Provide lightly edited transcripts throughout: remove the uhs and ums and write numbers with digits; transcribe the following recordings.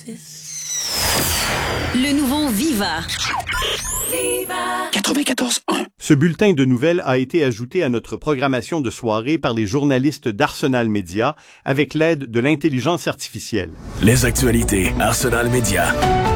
Le nouveau Viva. 94.1. Ce bulletin de nouvelles a été ajouté à notre programmation de soirée par les journalistes d'Arsenal Média avec l'aide de l'intelligence artificielle. Les actualités Arsenal Média.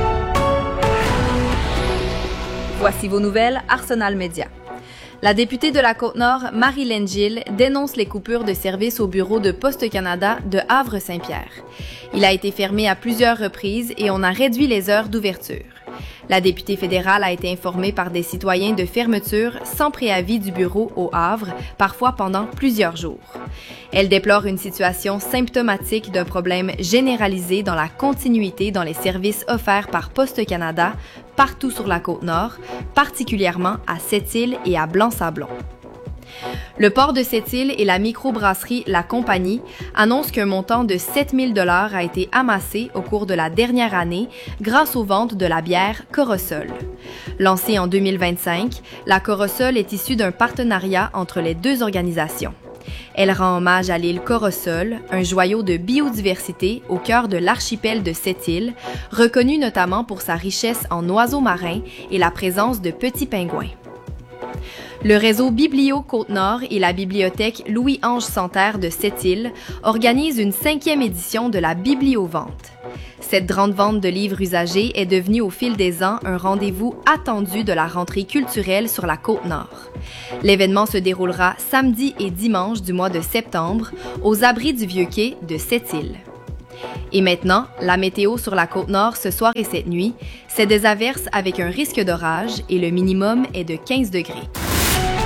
Voici vos nouvelles Arsenal Média. La députée de la Côte-Nord, Marie-Laine Gilles, dénonce les coupures de service au bureau de Poste Canada de Havre-Saint-Pierre. Il a été fermé à plusieurs reprises et on a réduit les heures d'ouverture. La députée fédérale a été informée par des citoyens de fermeture sans préavis du bureau au Havre, parfois pendant plusieurs jours. Elle déplore une situation symptomatique d'un problème généralisé dans la continuité dans les services offerts par Poste Canada partout sur la Côte-Nord, particulièrement à Sept-Îles et à Blanc-Sablon. Le port de Sept-Îles et la microbrasserie La Compagnie annoncent qu'un montant de 7 000 $ a été amassé au cours de la dernière année grâce aux ventes de la bière Corossol. Lancée en 2025, la Corossol est issue d'un partenariat entre les deux organisations. Elle rend hommage à l'île Corossol, un joyau de biodiversité au cœur de l'archipel de Sept-Îles, reconnu notamment pour sa richesse en oiseaux marins et la présence de petits pingouins. Le réseau Biblio Côte-Nord et la bibliothèque Louis-Ange Santerre de Sept-Îles organisent une 5e édition de la Bibliovente. Cette grande vente de livres usagés est devenue au fil des ans un rendez-vous attendu de la rentrée culturelle sur la Côte-Nord. L'événement se déroulera samedi et dimanche du mois de septembre aux abris du Vieux-Quai de Sept-Îles. Et maintenant, la météo sur la Côte-Nord ce soir et cette nuit, c'est des averses avec un risque d'orage et le minimum est de 15 degrés.